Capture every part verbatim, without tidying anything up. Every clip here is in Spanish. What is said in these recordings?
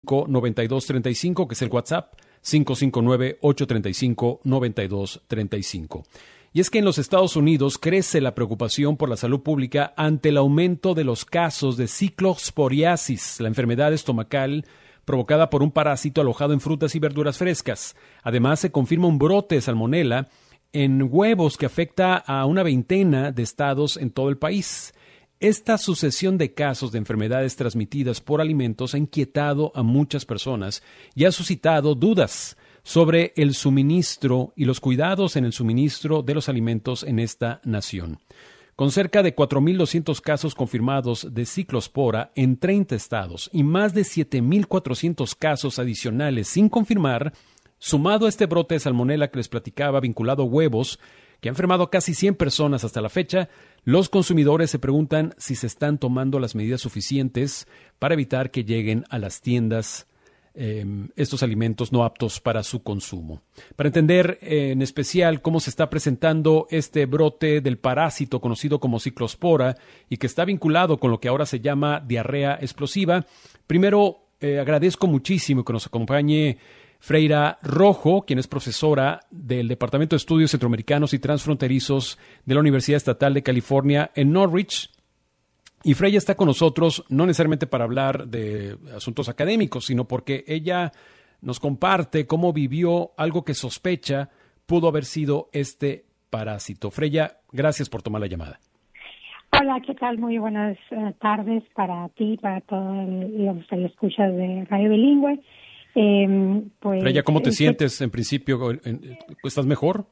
cinco, nueve dos tres cinco, que es el WhatsApp, cinco cinco nueve, ocho tres cinco, nueve dos tres cinco. Y es que en los Estados Unidos crece la preocupación por la salud pública ante el aumento de los casos de ciclosporiasis, la enfermedad estomacal provocada por un parásito alojado en frutas y verduras frescas. Además, se confirma un brote de salmonela en huevos que afecta a una veintena de estados en todo el país. Esta sucesión de casos de enfermedades transmitidas por alimentos ha inquietado a muchas personas y ha suscitado dudas sobre el suministro y los cuidados en el suministro de los alimentos en esta nación. Con cerca de cuatro mil doscientos casos confirmados de ciclospora en treinta estados y más de siete mil cuatrocientos casos adicionales sin confirmar, sumado a este brote de salmonela que les platicaba vinculado a huevos, que ha enfermado a casi cien personas hasta la fecha, los consumidores se preguntan si se están tomando las medidas suficientes para evitar que lleguen a las tiendas eh, estos alimentos no aptos para su consumo. Para entender eh, en especial cómo se está presentando este brote del parásito conocido como ciclospora y que está vinculado con lo que ahora se llama diarrea explosiva, primero eh, agradezco muchísimo que nos acompañe Freira Rojo, quien es profesora del Departamento de Estudios Centroamericanos y Transfronterizos de la Universidad Estatal de California en Norwich. Y Freya está con nosotros no necesariamente para hablar de asuntos académicos, sino porque ella nos comparte cómo vivió algo que sospecha pudo haber sido este parásito. Freya, gracias por tomar la llamada. Hola, ¿qué tal? Muy buenas uh, tardes para ti, para todos los que escuchas de Radio Bilingüe. Eh, pues, Freya, ¿cómo te eh, sientes en principio? ¿Estás mejor?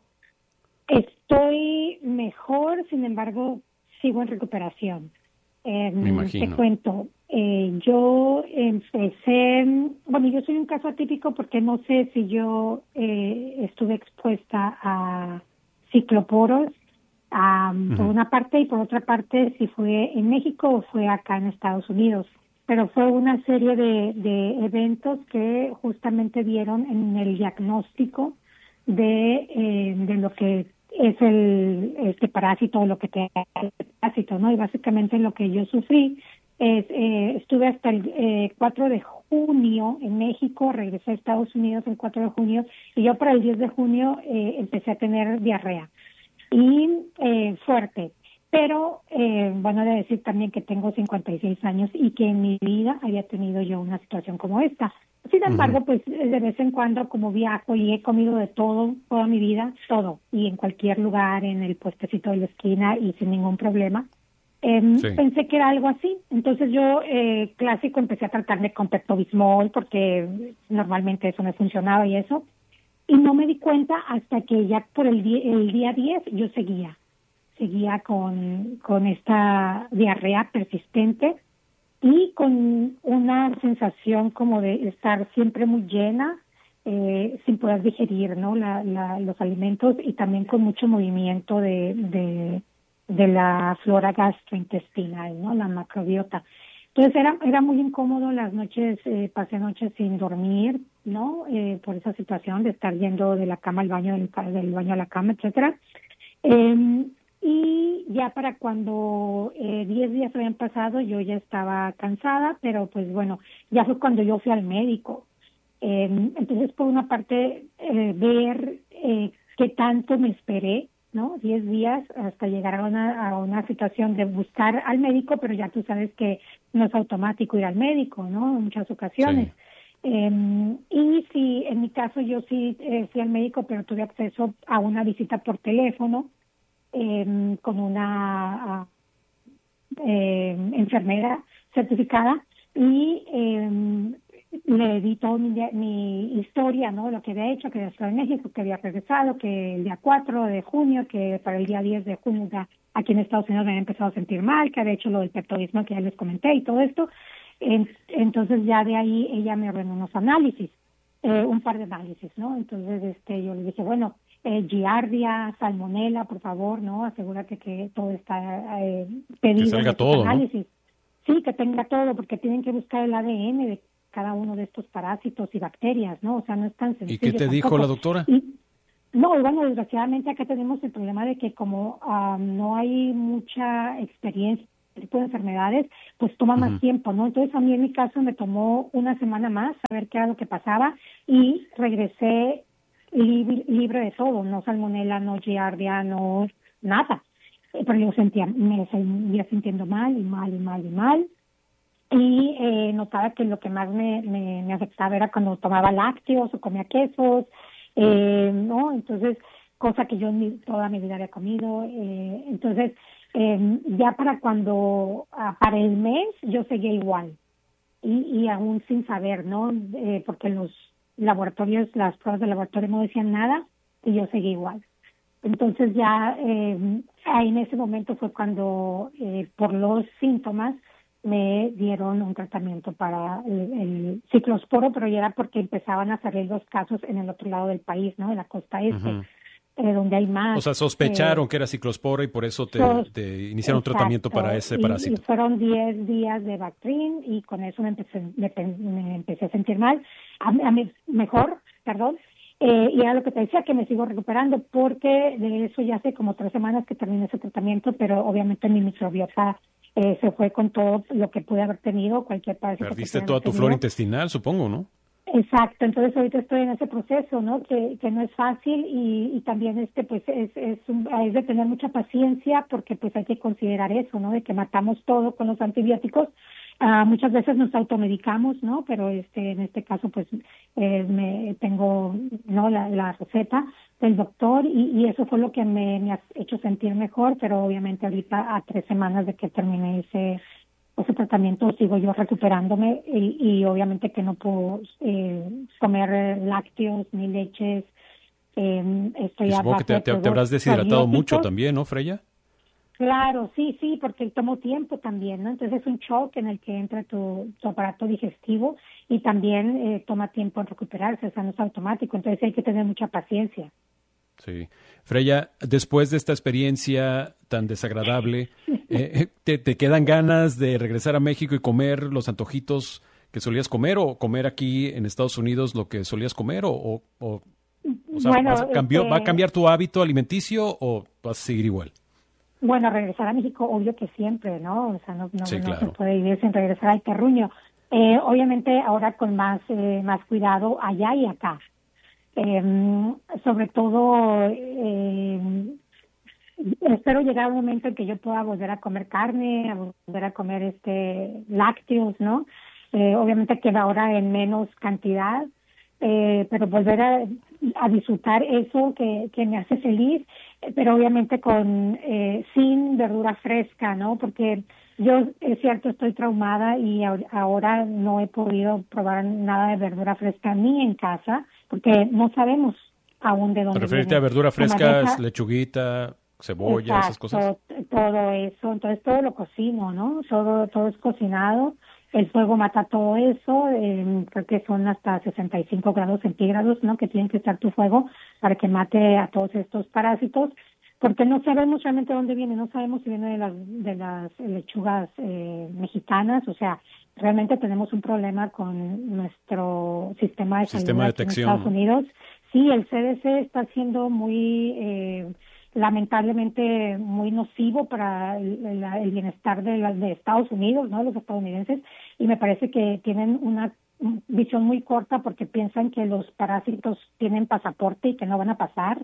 Estoy mejor, sin embargo, sigo en recuperación. Eh, Me imagino. Te cuento, eh, yo empecé, bueno, yo soy un caso atípico porque no sé si yo eh, estuve expuesta a cicloporos, um, uh-huh. por una parte, y por otra parte, si fue en México o fue acá en Estados Unidos. Pero fue una serie de, de eventos que justamente dieron en el diagnóstico de, eh, de lo que es el este parásito o lo que te da el parásito, ¿no? Y básicamente lo que yo sufrí es, eh, estuve hasta el eh, cuatro de junio en México, regresé a Estados Unidos el cuatro de junio, y yo para el diez de junio eh, empecé a tener diarrea, y eh, fuerte. Pero, eh, bueno, de decir también que tengo cincuenta y seis años y que en mi vida había tenido yo una situación como esta. Sin embargo, uh-huh. pues de vez en cuando, como viajo y he comido de todo, toda mi vida, todo, y en cualquier lugar, en el puestecito de la esquina y sin ningún problema, eh, sí. pensé que era algo así. Entonces yo, eh, clásico, empecé a tratarme con Pepto-Bismol porque normalmente eso me funcionaba y eso, y no me di cuenta hasta que ya por el día, el día diez yo seguía. seguía con, con esta diarrea persistente y con una sensación como de estar siempre muy llena, eh, sin poder digerir, ¿no? La, la, los alimentos, y también con mucho movimiento de, de, de la flora gastrointestinal, ¿no? La macrobiota. Entonces era, era muy incómodo las noches, eh, pasé noches sin dormir, ¿no? Eh, por esa situación de estar yendo de la cama al baño, del, del baño a la cama, etcétera. Eh, Y ya para cuando eh, diez días habían pasado, yo ya estaba cansada, pero pues bueno, ya fue cuando yo fui al médico. Eh, entonces, por una parte, eh, ver eh, qué tanto me esperé, ¿no? Diez días hasta llegar a una, a una situación de buscar al médico, pero ya tú sabes que no es automático ir al médico, ¿no? En muchas ocasiones. Sí. Eh, y sí, en mi caso yo sí eh, fui al médico, pero tuve acceso a una visita por teléfono, Eh, con una eh, enfermera certificada, y eh, le di toda mi, mi historia, ¿no? Lo que había hecho, que había estado en México, que había regresado, que el día cuatro de junio, que para el día diez de junio ya aquí en Estados Unidos me había empezado a sentir mal, que había hecho lo del Pepto-Bismol que ya les comenté y todo esto. En, entonces ya de ahí ella me ordenó unos análisis, eh, un par de análisis, ¿no? Entonces este yo le dije, bueno, Eh, giardia, salmonela, por favor, ¿no? Asegúrate que todo está eh, pedido. Que salga todo, análisis. ¿no? Sí, que tenga todo, porque tienen que buscar el A D N de cada uno de estos parásitos y bacterias, ¿no? O sea, no es tan sencillo. ¿Y qué te tampoco. dijo la doctora? Y, no, bueno, desgraciadamente acá tenemos el problema de que como um, no hay mucha experiencia tipo de enfermedades, pues toma uh-huh. más tiempo, ¿no? Entonces a mí en mi caso me tomó una semana más a ver qué era lo que pasaba y regresé libre, libre de todo, no salmonela, no giardia, no nada. Pero yo sentía, me seguía sintiendo mal y mal y mal y mal. Y eh, notaba que lo que más me, me, me afectaba era cuando tomaba lácteos o comía quesos, eh, ¿no? Entonces, cosa que yo ni, toda mi vida había comido. Eh, entonces, eh, ya para cuando, ah, para el mes, yo seguía igual. Y, y aún sin saber, ¿no? Eh, porque los laboratorios, las pruebas de laboratorio no decían nada y yo seguía igual. Entonces ya eh, ahí en ese momento fue cuando, eh, por los síntomas, me dieron un tratamiento para el, el ciclosporo, pero ya era porque empezaban a salir los casos en el otro lado del país, ¿no? En la costa este, uh-huh. eh, donde hay más. O sea, sospecharon eh, que era ciclosporo y por eso te, sos, te iniciaron un tratamiento para ese parásito. Y, y fueron diez días de Bactrim y con eso me empecé, me, me empecé a sentir mal, a, a mí, mejor, perdón. Eh, y era lo que te decía, que me sigo recuperando, porque de eso ya hace como tres semanas que terminé ese tratamiento, pero obviamente mi microbiota Eh, se fue con todo lo que pude haber tenido, cualquier parásito. Perdiste toda tu flora intestinal, supongo, ¿no? Exacto, entonces ahorita estoy en ese proceso, ¿no? Que, que no es fácil y, y también este pues es es, un, es de tener mucha paciencia, porque pues hay que considerar eso, ¿no? De que matamos todo con los antibióticos. Uh, muchas veces nos automedicamos, ¿no? Pero este en este caso pues eh, me tengo no la, la receta del doctor y, y eso fue lo que me, me ha hecho sentir mejor, pero obviamente ahorita a tres semanas de que terminé ese ese tratamiento sigo yo recuperándome y, y obviamente que no puedo eh, comer lácteos ni leches. Eh, estoy a base que te, te, te habrás deshidratado mucho también, ¿no, Freya? Claro, sí, sí, porque tomo tiempo también, ¿no? Entonces es un shock en el que entra tu, tu aparato digestivo y también eh, toma tiempo en recuperarse, o sea, no es automático, entonces hay que tener mucha paciencia. Sí. Freya, después de esta experiencia tan desagradable, eh, ¿te, ¿te quedan ganas de regresar a México y comer los antojitos que solías comer o comer aquí en Estados Unidos lo que solías comer o, o, o, o sea, bueno, ¿vas a cambiar, este... ¿va a cambiar tu hábito alimenticio o vas a seguir igual? Bueno, regresar a México, obvio que siempre, ¿no? O sea, no, no, sí, no claro. se puede vivir sin regresar al terruño. Eh, obviamente ahora con más eh, más cuidado allá y acá. Eh, sobre todo, eh, espero llegar a un momento en que yo pueda volver a comer carne, a volver a comer este lácteos, ¿no? Eh, obviamente que ahora en menos cantidad, eh, pero volver a, a disfrutar eso que, que me hace feliz, pero obviamente con eh, sin verdura fresca, ¿no? Porque yo, es cierto, estoy traumada y ahora no he podido probar nada de verdura fresca ni en casa, porque no sabemos aún de dónde viene. ¿Referirte a verdura fresca, es lechuguita, cebolla, exacto, esas cosas? Todo eso, entonces todo lo cocino, ¿no? Todo, todo es cocinado. El fuego mata todo eso, eh, creo que son hasta sesenta y cinco grados centígrados, ¿no? Que tiene que estar tu fuego para que mate a todos estos parásitos, porque no sabemos realmente dónde viene, no sabemos si viene de las de las lechugas eh, mexicanas, o sea, realmente tenemos un problema con nuestro sistema de sistema salud de detección en Estados Unidos. Sí, el C D C está siendo muy eh, lamentablemente muy nocivo para el, el, el bienestar de, la, de Estados Unidos, ¿no? Los estadounidenses, y me parece que tienen una visión muy corta porque piensan que los parásitos tienen pasaporte y que no van a pasar,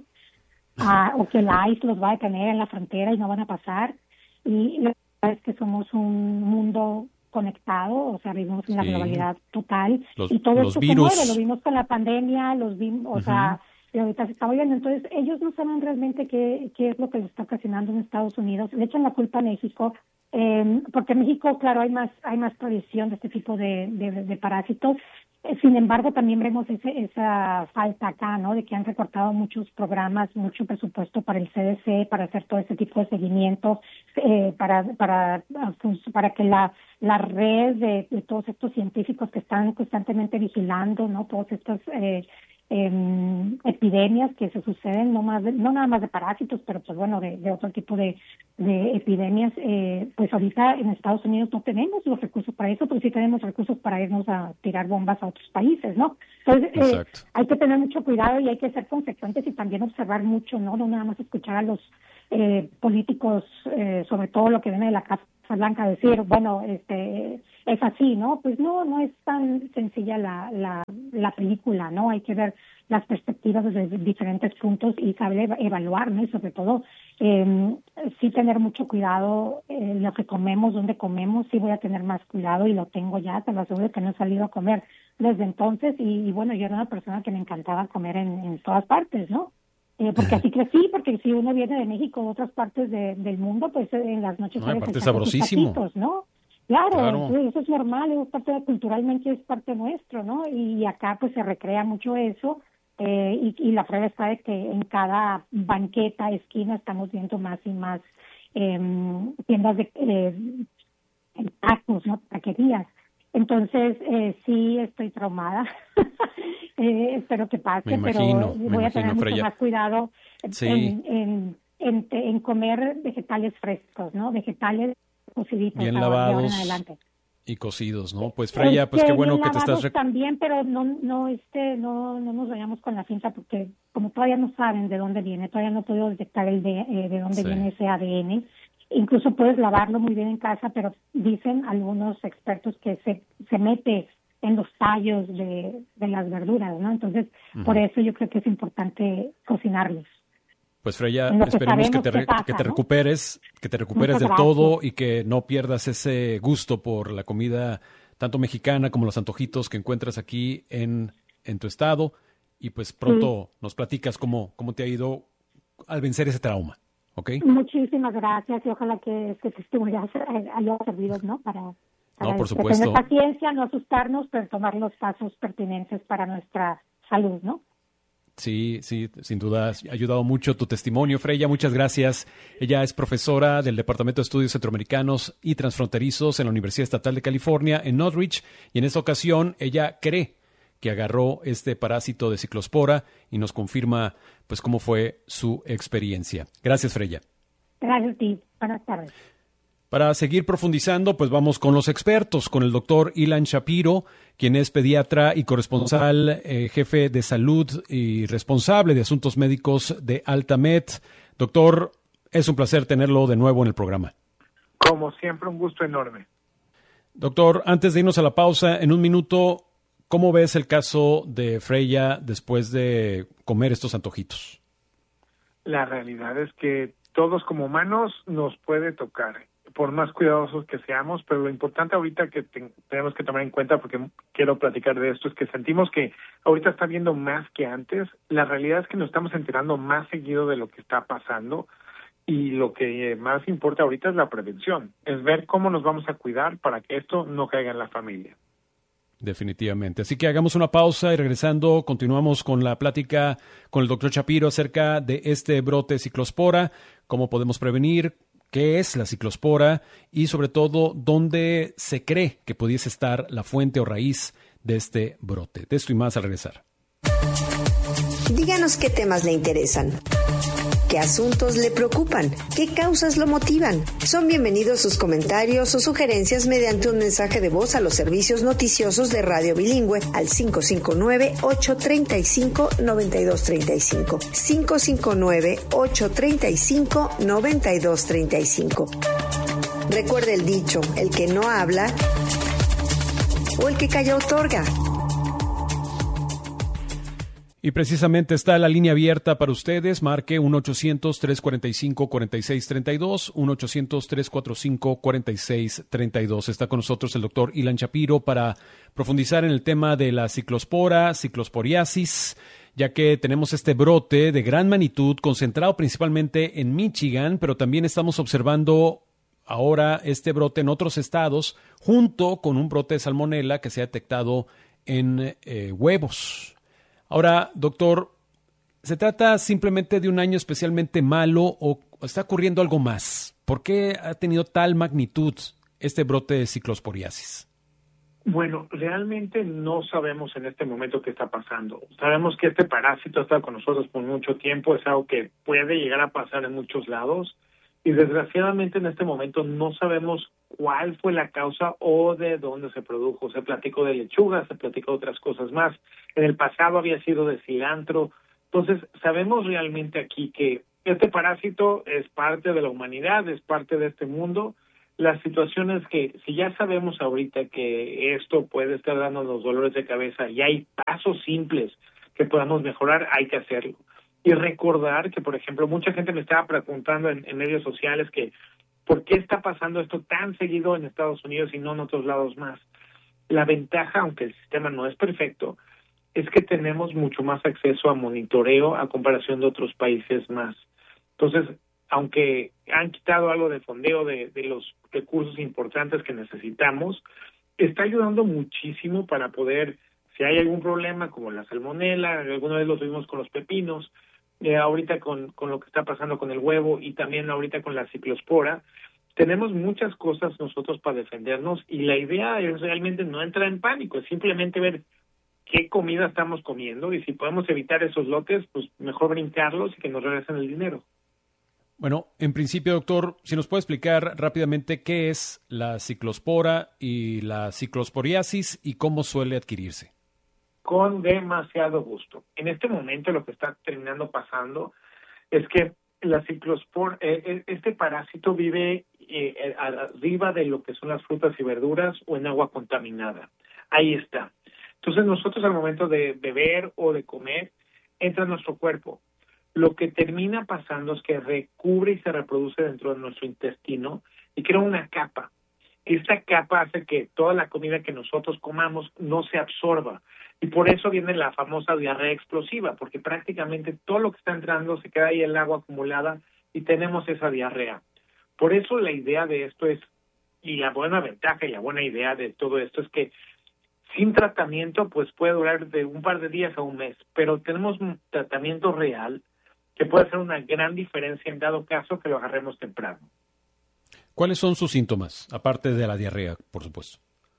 uh, o que la ICE los va a detener en la frontera y no van a pasar, y la verdad es que somos un mundo conectado, o sea, vivimos en la sí. globalidad total, los, y todo los esto virus. se mueve, lo vimos con la pandemia, los vimos, o uh-huh. sea, y ahorita se está viendo, entonces ellos no saben realmente qué, qué es lo que les está ocasionando en Estados Unidos, le echan la culpa a México, eh, porque en México, claro, hay más hay más tradición de este tipo de, de, de parásitos, eh, sin embargo también vemos ese, esa falta acá, ¿no? De que han recortado muchos programas, mucho presupuesto para el C D C, para hacer todo este tipo de seguimiento, eh, para para pues, para que la la red de, de todos estos científicos que están constantemente vigilando, ¿no? Todos estos eh, Eh, epidemias que se suceden, no más de, no nada más de parásitos, pero pues bueno, de, de otro tipo de, de epidemias, eh, pues ahorita en Estados Unidos no tenemos los recursos para eso, pero sí tenemos recursos para irnos a tirar bombas a otros países, ¿no? Entonces eh, hay que tener mucho cuidado y hay que ser consecuentes y también observar mucho, ¿no? No nada más escuchar a los eh, políticos, eh, sobre todo lo que viene de la Casa Blanca, decir, bueno, este es así, ¿no? Pues no, no es tan sencilla la, la, la película, ¿no? Hay que ver las perspectivas desde diferentes puntos y saber evaluar, ¿no? Y sobre todo, eh, sí tener mucho cuidado en lo que comemos, dónde comemos, sí voy a tener más cuidado y lo tengo ya, te lo aseguro que no he salido a comer desde entonces y, y bueno, yo era una persona que me encantaba comer en, en todas partes, ¿no? Eh, porque así crecí, porque si uno viene de México o otras partes de, del mundo, pues en las noches no, sales aparte a es echar tus sabrosísimo. taquitos, ¿no? Claro, Claro. Eso, eso es normal, es parte de, culturalmente es parte nuestro, ¿no? Y acá pues se recrea mucho eso eh, y, y la prueba está de que en cada banqueta, esquina, estamos viendo más y más eh, tiendas de eh, tacos, ¿no? Taquerías. Entonces, eh, sí estoy traumada. eh, espero que pase, Me imagino, pero me voy imagino, a tener mucho Freya. más cuidado Sí. en, en, en, en comer vegetales frescos, ¿no? Vegetales cociditos Bien ahora, de ahora en lavados adelante. y cocidos, ¿no? Pues Freya, pues Este, qué bueno bien que te estás... lavados también, pero no, no, este, no, no nos vayamos con la cinta porque como todavía no saben de dónde viene, todavía no puedo detectar el de, eh, de dónde Sí. viene ese A D N. Incluso puedes lavarlo muy bien en casa, pero dicen algunos expertos que se, se mete en los tallos de, de las verduras, ¿no? Entonces, uh-huh. por eso yo creo que es importante cocinarlos. Pues Freya, esperemos que te, re, pasa, que te recuperes, ¿no? que te recuperes del todo y que no pierdas ese gusto por la comida tanto mexicana como los antojitos que encuentras aquí en, en tu estado. Y pues pronto sí. nos platicas cómo, cómo te ha ido al vencer ese trauma. ¿Okay? Muchísimas gracias y ojalá que este testimonio haya servido, ¿no? Para, para no, por supuesto. tener paciencia, no asustarnos, pero tomar los pasos pertinentes para nuestra salud, ¿no? Sí, sí, sin duda ha ayudado mucho tu testimonio, Freya. Muchas gracias. Ella es profesora del Departamento de Estudios Centroamericanos y Transfronterizos en la Universidad Estatal de California en Northridge y en esta ocasión ella cree que agarró este parásito de ciclospora y nos confirma pues cómo fue su experiencia. Gracias, Freya. Gracias a ti. Buenas tardes. Para seguir profundizando, pues vamos con los expertos, con el doctor Ilan Shapiro, quien es pediatra y corresponsal, eh, jefe de salud y responsable de asuntos médicos de Altamed. Doctor, es un placer tenerlo de nuevo en el programa. Como siempre, un gusto enorme. Doctor, antes de irnos a la pausa, en un minuto, ¿cómo ves el caso de Freya después de comer estos antojitos? La realidad es que todos como humanos nos puede tocar, por más cuidadosos que seamos, pero lo importante ahorita que te, tenemos que tomar en cuenta, porque quiero platicar de esto, es que sentimos que ahorita está viendo más que antes. La realidad es que nos estamos enterando más seguido de lo que está pasando y lo que más importa ahorita es la prevención, es ver cómo nos vamos a cuidar para que esto no caiga en la familia. Definitivamente. Así que hagamos una pausa y regresando continuamos con la plática con el doctor Shapiro acerca de este brote de ciclospora, cómo podemos prevenir, qué es la ciclospora y sobre todo dónde se cree que pudiese estar la fuente o raíz de este brote. De esto y más al regresar. Díganos qué temas le interesan, qué asuntos le preocupan, qué causas lo motivan. Son bienvenidos sus comentarios o sugerencias mediante un mensaje de voz a los servicios noticiosos de Radio Bilingüe al cinco cinco nueve, ocho tres cinco, nueve dos tres cinco. cinco cinco nueve, ocho tres cinco, nueve dos tres cinco. Recuerde el dicho, el que no habla o el que calla otorga. Y precisamente está la línea abierta para ustedes. Marque uno ochocientos, tres cuatro cinco, cuatro seis tres dos, uno ochocientos, tres cuatro cinco, cuatro seis tres dos. Está con nosotros el doctor Ilan Shapiro para profundizar en el tema de la ciclospora, ciclosporiasis, ya que tenemos este brote de gran magnitud concentrado principalmente en Michigan, pero también estamos observando ahora este brote en otros estados, junto con un brote de salmonela que se ha detectado en eh, huevos. Ahora, doctor, ¿se trata simplemente de un año especialmente malo o está ocurriendo algo más? ¿Por qué ha tenido tal magnitud este brote de ciclosporiasis? Bueno, realmente no sabemos en este momento qué está pasando. Sabemos que este parásito ha estado con nosotros por mucho tiempo, es algo que puede llegar a pasar en muchos lados y desgraciadamente en este momento no sabemos cuál fue la causa o de dónde se produjo. Se platicó de lechuga, se platicó de otras cosas más. En el pasado había sido de cilantro. Entonces, sabemos realmente aquí que este parásito es parte de la humanidad, es parte de este mundo, La situación es que si ya sabemos ahorita que esto puede estar dando los dolores de cabeza y hay pasos simples que podamos mejorar, hay que hacerlo. Y recordar que, por ejemplo, mucha gente me estaba preguntando en, en medios sociales que ¿por qué está pasando esto tan seguido en Estados Unidos y no en otros lados más? La ventaja, aunque el sistema no es perfecto, es que tenemos mucho más acceso a monitoreo a comparación de otros países más. Entonces, aunque han quitado algo de fondeo de, de los recursos importantes que necesitamos, está ayudando muchísimo para poder, si hay algún problema como la salmonela, alguna vez lo tuvimos con los pepinos, eh, ahorita con, con lo que está pasando con el huevo y también ahorita con la ciclospora, tenemos muchas cosas nosotros para defendernos y la idea es realmente no entrar en pánico, es simplemente ver qué comida estamos comiendo y si podemos evitar esos lotes, pues mejor brincarlos y que nos regresen el dinero. Bueno, en principio, doctor, si nos puede explicar rápidamente qué es la ciclospora y la ciclosporiasis y cómo suele adquirirse. Con demasiado gusto. En este momento lo que está terminando pasando es que la ciclospora, eh, este parásito vive eh, arriba de lo que son las frutas y verduras o en agua contaminada. Ahí está. Entonces nosotros al momento de beber o de comer, entra en nuestro cuerpo. Lo que termina pasando es que recubre y se reproduce dentro de nuestro intestino y crea una capa. Esta capa hace que toda la comida que nosotros comamos no se absorba. Y por eso viene la famosa diarrea explosiva, porque prácticamente todo lo que está entrando se queda ahí el agua acumulada y tenemos esa diarrea. Por eso la idea de esto es, y la buena ventaja y la buena idea de todo esto es que sin tratamiento pues puede durar de un par de días a un mes, pero tenemos un tratamiento real que puede hacer una gran diferencia en dado caso que lo agarremos temprano. ¿Cuáles son sus síntomas, aparte de la diarrea, por supuesto?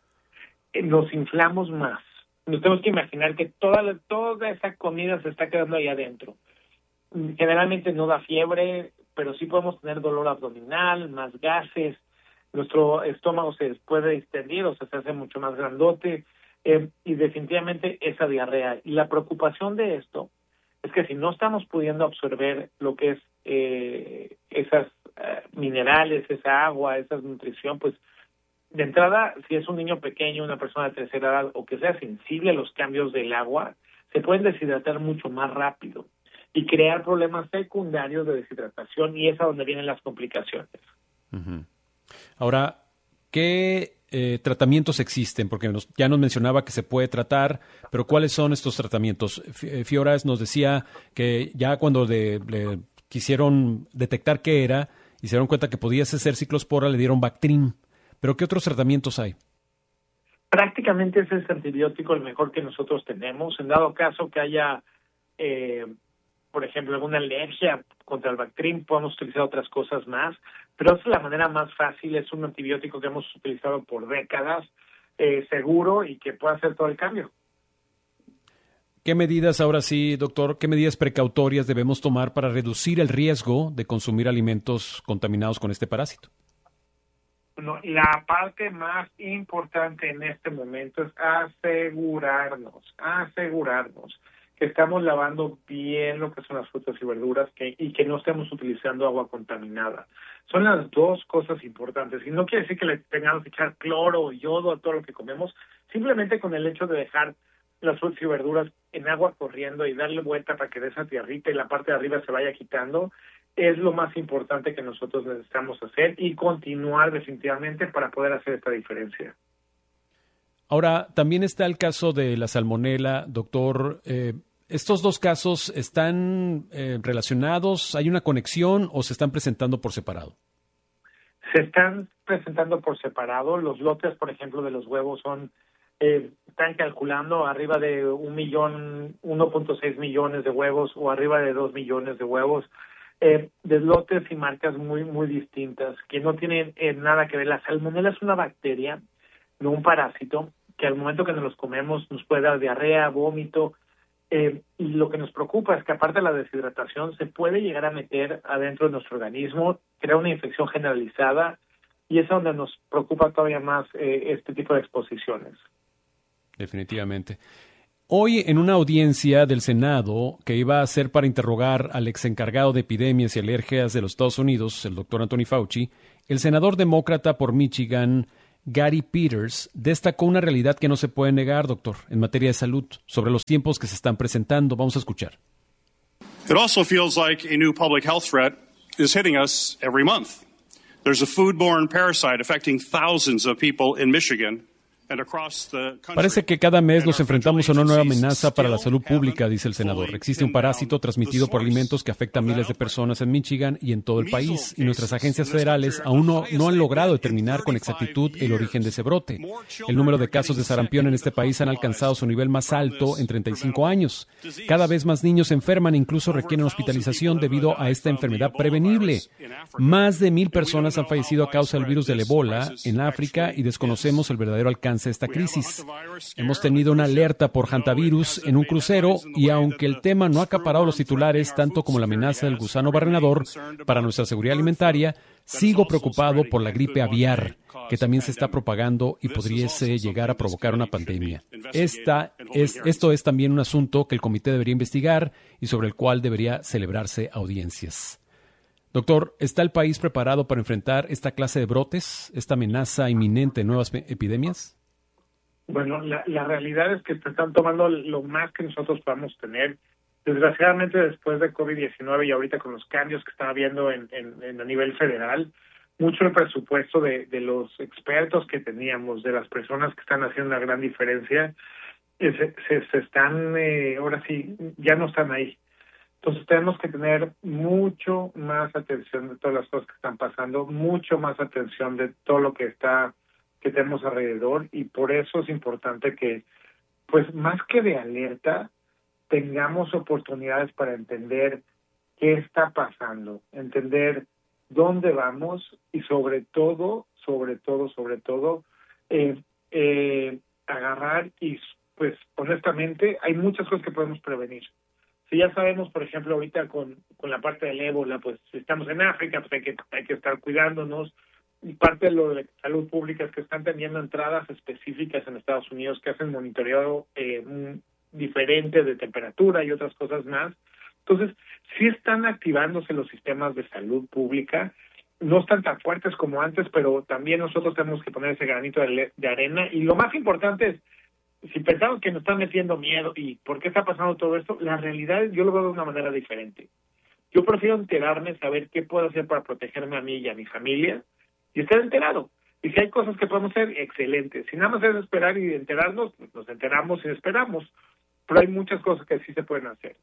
Nos inflamos más. Nos tenemos que imaginar que toda, toda esa comida se está quedando ahí adentro. Generalmente no da fiebre, pero sí podemos tener dolor abdominal, más gases, nuestro estómago se puede extender, o sea, se hace mucho más grandote, eh, y definitivamente esa diarrea. Y la preocupación de esto es que si no estamos pudiendo absorber lo que es eh, esas eh, minerales, esa agua, esa nutrición, pues de entrada, si es un niño pequeño, una persona de tercera edad o que sea sensible a los cambios del agua, se pueden deshidratar mucho más rápido y crear problemas secundarios de deshidratación y es a donde vienen las complicaciones. Uh-huh. Ahora, ¿qué eh, tratamientos existen? Porque nos, ya nos mencionaba que se puede tratar, pero ¿cuáles son estos tratamientos? Fiora nos decía que ya cuando le, le quisieron detectar qué era y se dieron cuenta que podía ser ciclospora, le dieron Bactrim. ¿Pero qué otros tratamientos hay? Prácticamente ese es el antibiótico el mejor que nosotros tenemos. En dado caso que haya, eh, por ejemplo, alguna alergia contra el Bactrim, podemos utilizar otras cosas más, pero esa es la manera más fácil. Es un antibiótico que hemos utilizado por décadas, eh, seguro y que puede hacer todo el cambio. ¿Qué medidas, ahora sí, doctor, qué medidas precautorias debemos tomar para reducir el riesgo de consumir alimentos contaminados con este parásito? No, la parte más importante en este momento es asegurarnos, asegurarnos que estamos lavando bien lo que son las frutas y verduras que, y que no estemos utilizando agua contaminada. Son las dos cosas importantes. Y no quiere decir que le tengamos que echar cloro o yodo a todo lo que comemos, simplemente con el hecho de dejar las frutas y verduras en agua corriendo y darle vuelta para que de esa tierrita y la parte de arriba se vaya quitando, es lo más importante que nosotros necesitamos hacer y continuar definitivamente para poder hacer esta diferencia. Ahora, también está el caso de la salmonela, doctor. Eh, ¿Estos dos casos están eh, relacionados? ¿Hay una conexión o se están presentando por separado? Se están presentando por separado. Los lotes, por ejemplo, de los huevos son eh, están calculando arriba de un millón, uno punto seis millones de huevos o arriba de dos millones de huevos. Eh, de lotes y marcas muy muy distintas que no tienen eh, nada que ver. La salmonela es una bacteria, no un parásito, que al momento que nos los comemos nos puede dar diarrea, vómito, eh, y lo que nos preocupa es que aparte de la deshidratación se puede llegar a meter adentro de nuestro organismo, crear una infección generalizada y es donde nos preocupa todavía más eh, este tipo de exposiciones. Definitivamente. Hoy, en una audiencia del Senado que iba a ser para interrogar al ex encargado de epidemias y alergias de los Estados Unidos, el doctor Anthony Fauci, el senador demócrata por Michigan, Gary Peters, destacó una realidad que no se puede negar, doctor, en materia de salud, sobre los tiempos que se están presentando. Vamos a escuchar. It also feels like a new public health threat is hitting us every month. There's a foodborne parasite affecting thousands of people in Michigan. Parece que cada mes nos enfrentamos a una nueva amenaza para la salud pública, dice el senador. Existe un parásito transmitido por alimentos que afecta a miles de personas en Michigan y en todo el país, y nuestras agencias federales aún no, no han logrado determinar con exactitud el origen de ese brote. El número de casos de sarampión en este país han alcanzado su nivel más alto en treinta y cinco años. Cada vez más niños se enferman e incluso requieren hospitalización debido a esta enfermedad prevenible. Más de mil personas han fallecido a causa del virus del Ebola en África y desconocemos el verdadero alcance de esta crisis. Hemos tenido una alerta por hantavirus en un crucero y aunque el tema no ha acaparado los titulares tanto como la amenaza del gusano barrenador para nuestra seguridad alimentaria, sigo preocupado por la gripe aviar, que también se está propagando y pudiese llegar a provocar una pandemia. Esta es, esto es también un asunto que el comité debería investigar y sobre el cual debería celebrarse audiencias. Doctor, ¿está el país preparado para enfrentar esta clase de brotes, esta amenaza inminente de nuevas epidemias? Bueno, la, la realidad es que se están tomando lo más que nosotros podamos tener. Desgraciadamente, después de COVID diecinueve y ahorita con los cambios que están habiendo en, en, en a nivel federal, mucho el presupuesto de, de los expertos que teníamos, de las personas que están haciendo una gran diferencia, eh, se, se, se están, eh, ahora sí, ya no están ahí. Entonces tenemos que tener mucho más atención de todas las cosas que están pasando, mucho más atención de todo lo que está que tenemos alrededor, y por eso es importante que, pues más que de alerta, tengamos oportunidades para entender qué está pasando, entender dónde vamos y sobre todo, sobre todo, sobre todo, eh, eh, agarrar y, pues honestamente, hay muchas cosas que podemos prevenir. Si ya sabemos, por ejemplo, ahorita con, con la parte del ébola, pues si estamos en África, pues hay que, hay que estar cuidándonos. Y parte de lo de salud pública es que están teniendo entradas específicas en Estados Unidos que hacen monitoreo eh, diferente de temperatura y otras cosas más. Entonces, sí están activándose los sistemas de salud pública. No están tan fuertes como antes, pero también nosotros tenemos que poner ese granito de, de arena. Y lo más importante es, si pensamos que nos están metiendo miedo y por qué está pasando todo esto, la realidad es, yo lo veo de una manera diferente. Yo prefiero enterarme, saber qué puedo hacer para protegerme a mí y a mi familia, y estar enterado. Y si hay cosas que podemos hacer, excelente. Si nada más es esperar y enterarnos, nos enteramos y esperamos. Pero hay muchas cosas que sí se pueden hacer.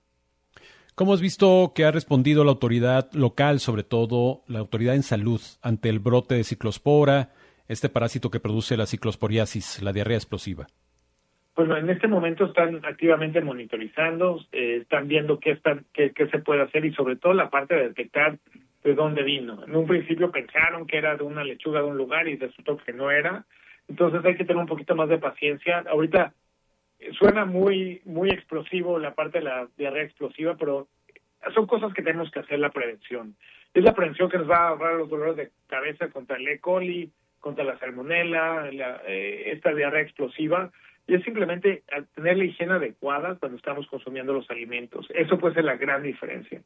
¿Cómo has visto que ha respondido la autoridad local, sobre todo la autoridad en salud, ante el brote de ciclospora, este parásito que produce la ciclosporiasis, la diarrea explosiva? Pues en este momento están activamente monitorizando, eh, están viendo qué, están, qué, qué se puede hacer y sobre todo la parte de detectar de dónde vino. En un principio pensaron que era de una lechuga de un lugar y resultó que no era. Entonces hay que tener un poquito más de paciencia. Ahorita suena muy muy explosivo la parte de la diarrea explosiva, pero son cosas que tenemos que hacer la prevención. Es la prevención que nos va a ahorrar los dolores de cabeza contra el E. coli, contra la salmonela, la, eh, esta diarrea explosiva. Y es simplemente tener la higiene adecuada cuando estamos consumiendo los alimentos. Eso puede ser la gran diferencia.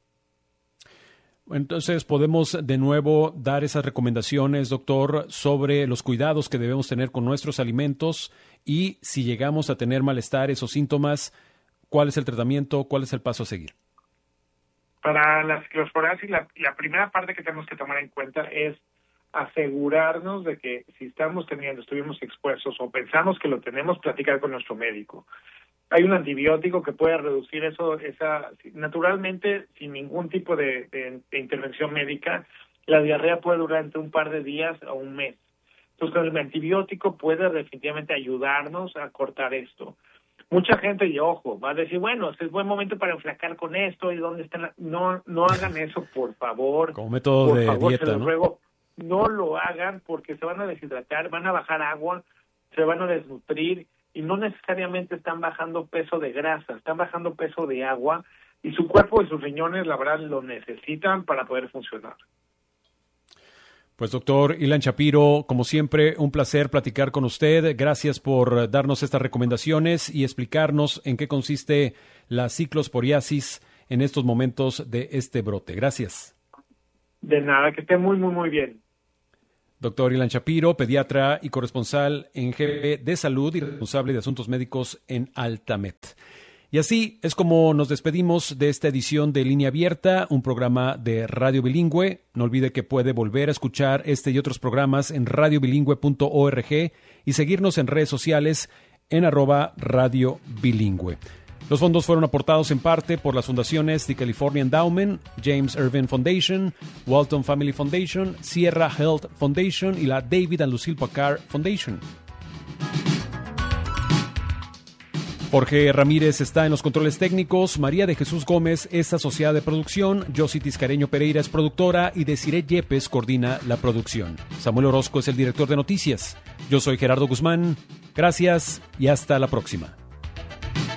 Entonces, podemos de nuevo dar esas recomendaciones, doctor, sobre los cuidados que debemos tener con nuestros alimentos y si llegamos a tener malestares o síntomas, ¿cuál es el tratamiento? ¿Cuál es el paso a seguir? Para la ciclosporiasis, la, la primera parte que tenemos que tomar en cuenta es asegurarnos de que si estamos teniendo, estuvimos expuestos o pensamos que lo tenemos, platicar con nuestro médico. Hay un antibiótico que puede reducir eso, esa naturalmente, sin ningún tipo de, de, de intervención médica. La diarrea puede durar entre un par de días a un mes. Entonces, con el antibiótico puede definitivamente ayudarnos a cortar esto. Mucha gente, y ojo, va a decir, bueno, es buen momento para enflacar con esto, y dónde están. La... No, no hagan eso, por favor. Como método por de favor, dieta, se los ¿no? ruego, no lo hagan porque se van a deshidratar, van a bajar agua, se van a desnutrir, y no necesariamente están bajando peso de grasa, están bajando peso de agua, y su cuerpo y sus riñones, la verdad, lo necesitan para poder funcionar. Pues doctor Ilan Shapiro, como siempre, un placer platicar con usted. Gracias por darnos estas recomendaciones y explicarnos en qué consiste la ciclosporiasis en estos momentos de este brote. Gracias. De nada, que esté muy, muy, muy bien. Doctor Ilan Shapiro, pediatra y corresponsal en jefe de salud y responsable de asuntos médicos en Altamet. Y así es como nos despedimos de esta edición de Línea Abierta, un programa de Radio Bilingüe. No olvide que puede volver a escuchar este y otros programas en radio bilingüe punto org y seguirnos en redes sociales en arroba Radio Bilingüe. Los fondos fueron aportados en parte por las fundaciones The California Endowment, James Irvine Foundation, Walton Family Foundation, Sierra Health Foundation y la David and Lucille Packard Foundation. Jorge Ramírez está en los controles técnicos, María de Jesús Gómez es asociada de producción, Josie Tiscareño Pereira es productora y Desiree Yepes coordina la producción. Samuel Orozco es el director de noticias. Yo soy Gerardo Guzmán. Gracias y hasta la próxima.